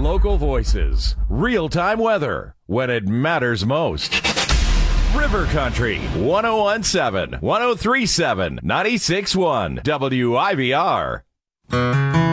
local voices, real-time weather, when it matters most. River Country, 1017, 1037, 96.1, WIVR.